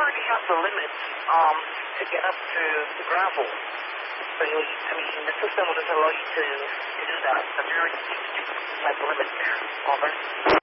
already have the limits to get up to the gravel. So the system will just allow you to do that. So you already have the limits there. Over.